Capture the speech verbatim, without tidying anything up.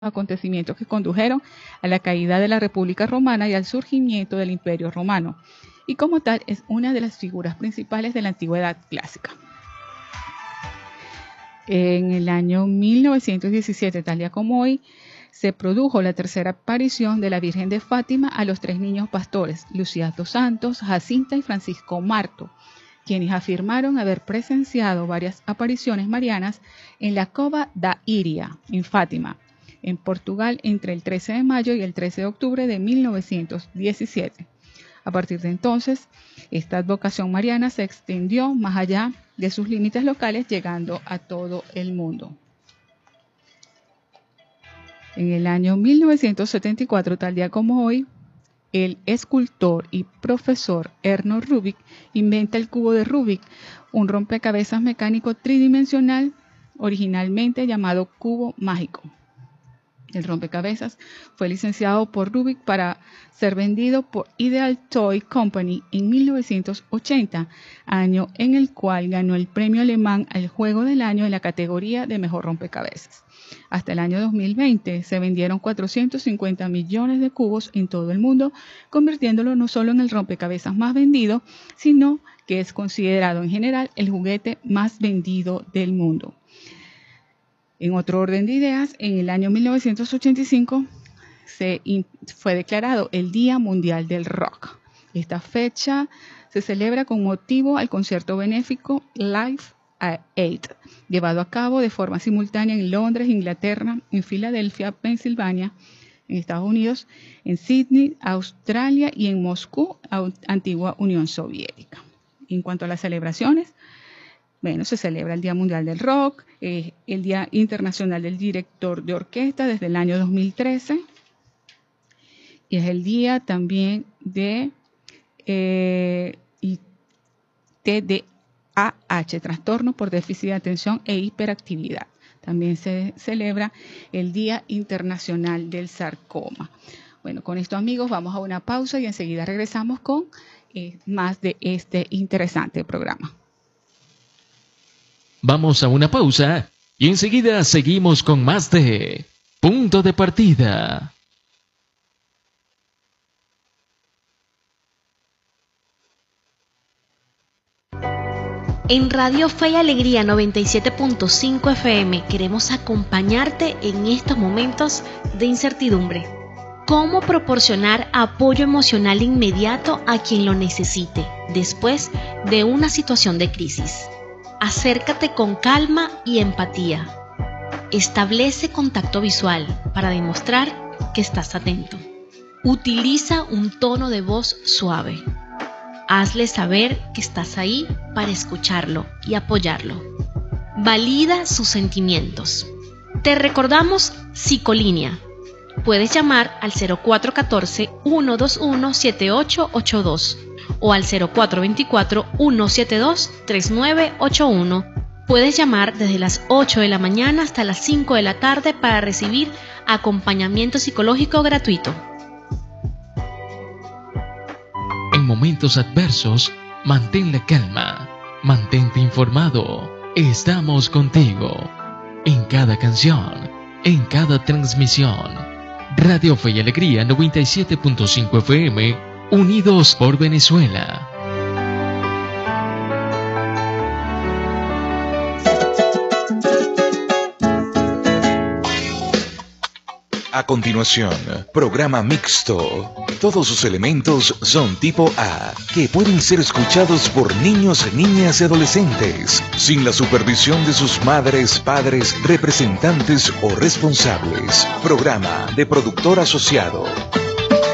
acontecimientos que condujeron a la caída de la República Romana y al surgimiento del Imperio Romano, y como tal es una de las figuras principales de la antigüedad clásica. En el año mil novecientos diecisiete, tal día como hoy, se produjo la tercera aparición de la Virgen de Fátima a los tres niños pastores, Lucía dos Santos, Jacinta y Francisco Marto, quienes afirmaron haber presenciado varias apariciones marianas en la Cova da Iria, en Fátima, en Portugal, entre el trece de mayo y el trece de octubre de mil novecientos diecisiete. A partir de entonces, esta advocación mariana se extendió más allá de sus límites locales, llegando a todo el mundo. En el año mil novecientos setenta y cuatro, tal día como hoy, el escultor y profesor Erno Rubik inventa el cubo de Rubik, un rompecabezas mecánico tridimensional originalmente llamado cubo mágico. El rompecabezas fue licenciado por Rubik para ser vendido por Ideal Toy Company en mil novecientos ochenta, año en el cual ganó el premio alemán al juego del año en la categoría de mejor rompecabezas. Hasta el año dos mil veinte se vendieron cuatrocientos cincuenta millones de cubos en todo el mundo, convirtiéndolo no solo en el rompecabezas más vendido, sino que es considerado en general el juguete más vendido del mundo. En otro orden de ideas, en el año mil novecientos ochenta y cinco se in, fue declarado el Día Mundial del Rock. Esta fecha se celebra con motivo al concierto benéfico Live Aid, llevado a cabo de forma simultánea en Londres, Inglaterra, en Filadelfia, Pensilvania, en Estados Unidos, en Sydney, Australia y en Moscú, antigua Unión Soviética. En cuanto a las celebraciones, bueno, se celebra el Día Mundial del Rock, eh, el Día Internacional del Director de Orquesta desde el año dos mil trece, y es el día también de eh, T D A H, trastorno por déficit de atención e hiperactividad. También se celebra el Día Internacional del Sarcoma. Bueno, con esto, amigos, vamos a una pausa y enseguida regresamos con eh, más de este interesante programa. Vamos a una pausa y enseguida seguimos con más de Punto de Partida. En Radio Fe y Alegría noventa y siete punto cinco F M queremos acompañarte en estos momentos de incertidumbre. ¿Cómo proporcionar apoyo emocional inmediato a quien lo necesite después de una situación de crisis? Acércate con calma y empatía. Establece contacto visual para demostrar que estás atento. Utiliza un tono de voz suave. Hazle saber que estás ahí para escucharlo y apoyarlo. Valida sus sentimientos. Te recordamos Psicolínea. Puedes llamar al cero cuatro uno cuatro, uno dos uno, siete ocho ocho dos o al cero cuatro dos cuatro, uno siete dos, tres nueve ocho uno. Puedes llamar desde las ocho de la mañana hasta las cinco de la tarde para recibir acompañamiento psicológico gratuito. En momentos adversos, mantén la calma, mantente informado. Estamos contigo. En cada canción, en cada transmisión. Radio Fe y Alegría noventa y siete punto cinco F M, unidos por Venezuela. A continuación, programa mixto. Todos sus elementos son tipo A, que pueden ser escuchados por niños, niñas y adolescentes, sin la supervisión de sus madres, padres, representantes o responsables. Programa de productor asociado.